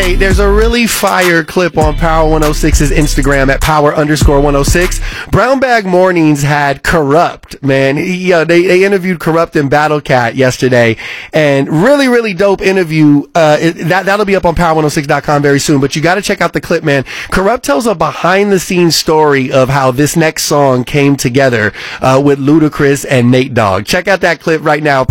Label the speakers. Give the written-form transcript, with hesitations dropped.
Speaker 1: Hey, there's a really fire clip on Power 106's Instagram at power_106. Brown Bag Mornings had Corrupt, man. They interviewed Corrupt and Battle Cat yesterday, and really dope interview. That'll be up on power106.com very soon, but you got to check out the clip, man. Corrupt tells a behind-the-scenes story of how this next song came together with Ludacris and Nate Dogg. Check out that clip right now.